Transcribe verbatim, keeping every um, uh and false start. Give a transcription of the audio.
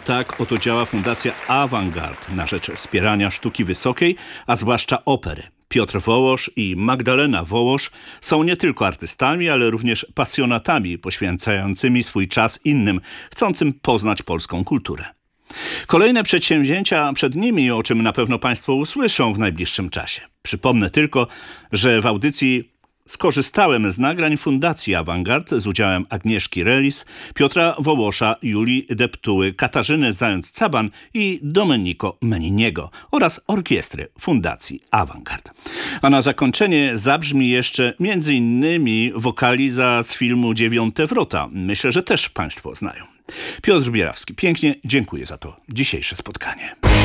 Tak oto działa Fundacja Avantgard na rzecz wspierania sztuki wysokiej, a zwłaszcza opery. Piotr Wołosz i Magdalena Wołosz są nie tylko artystami, ale również pasjonatami poświęcającymi swój czas innym, chcącym poznać polską kulturę. Kolejne przedsięwzięcia przed nimi, o czym na pewno Państwo usłyszą w najbliższym czasie. Przypomnę tylko, że w audycji skorzystałem z nagrań Fundacji Avantgard z udziałem Agnieszki Relis, Piotra Wołosza, Julii Deptuły, Katarzyny Zając-Caban i Domenico Meniniego oraz orkiestry Fundacji Avantgard. A na zakończenie zabrzmi jeszcze między innymi wokaliza z filmu Dziewiąte wrota. Myślę, że też Państwo znają. Piotr Bierawski, pięknie dziękuję za to dzisiejsze spotkanie.